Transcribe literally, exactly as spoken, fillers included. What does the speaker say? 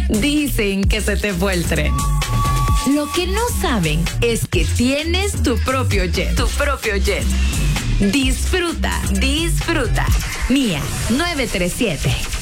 Dicen que se te fue el tren. Lo que no saben es que tienes tu propio jet. Tu propio jet. Disfruta, disfruta. Mía nueve tres siete.